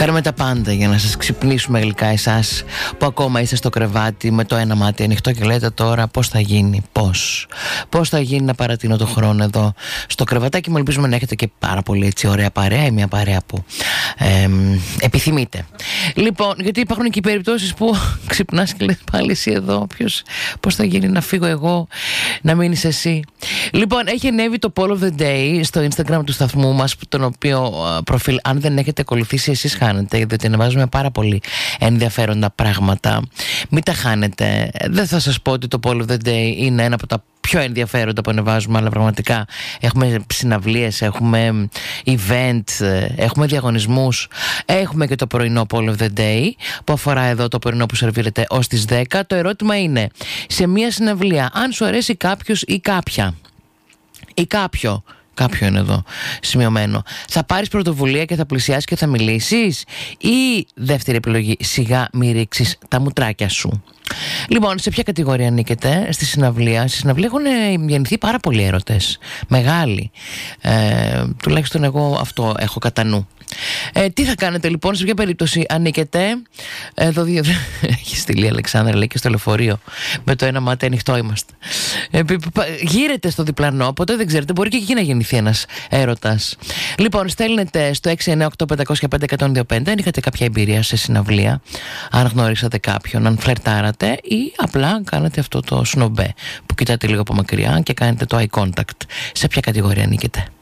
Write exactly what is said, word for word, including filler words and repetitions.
Κάνουμε τα πάντα για να σας ξυπνήσουμε γλυκά εσάς που ακόμα είστε στο κρεβάτι με το ένα μάτι ανοιχτό και λέτε τώρα πώς θα γίνει, πώς πώς θα γίνει να παρατείνω το χρόνο εδώ στο κρεβατάκι μου. Ελπίζουμε να έχετε και πάρα πολύ έτσι ωραία παρέα ή μια παρέα που ε, επιθυμείτε. Λοιπόν, γιατί υπάρχουν και οι περιπτώσεις που ξυπνάς και λες πάλι εσύ εδώ, ποιος, πώς θα γίνει να φύγω εγώ, να μείνεις εσύ. Λοιπόν, έχει ανέβει το Poll of the Day στο Instagram του σταθμού μας, τον οποίο προφίλ αν δεν έχετε ακολουθήσει εσείς χάνετε, διότι ανεβάζουμε πάρα πολύ ενδιαφέροντα πράγματα. Μην τα χάνετε. Δεν θα σας πω ότι το Poll of the Day είναι ένα από τα πιο ενδιαφέροντα που ανεβάζουμε, αλλά πραγματικά έχουμε συναυλίες, έχουμε event, έχουμε διαγωνισμούς, έχουμε και το πρωινό Poll of the Day που αφορά εδώ το πρωινό που σερβίρεται ως τις δέκα. Το ερώτημα είναι, σε μια συναυλία, αν σου αρέσει κάποιος ή κάποια ή κάποιο Κάποιο είναι εδώ σημειωμένο, θα πάρεις πρωτοβουλία και θα πλησιάσεις και θα μιλήσεις, ή δεύτερη επιλογή, σιγά μη ρίξεις τα μουτράκια σου. Λοιπόν, σε ποια κατηγορία ανήκετε στη συναυλία? Στη συναυλία έχουν γεννηθεί πάρα πολλοί έρωτες, μεγάλοι, ε, τουλάχιστον εγώ αυτό έχω κατά νου. Ε, τι θα κάνετε λοιπόν, σε ποια περίπτωση ανήκετε? Εδώ δύο έχει στείλει η Αλεξάνδρα, λέει, και στο λεωφορείο με το ένα μάτι ανοιχτό είμαστε. ε, Γύρετε στο διπλανό, ποτέ δεν ξέρετε, μπορεί και εκεί να γεννηθεί ένας έρωτας. Λοιπόν, στέλνετε στο έξι εννιά οκτώ πέντε μηδέν πέντε ένα μηδέν δύο πέντε αν είχατε κάποια εμπειρία σε συναυλία, αν γνωρίσατε κάποιον, αν φλερτάρατε ή απλά κάνατε αυτό το σνομπέ που κοιτάτε λίγο από μακριά και κάνετε το eye contact. Σε ποια κατηγορία ανήκετε?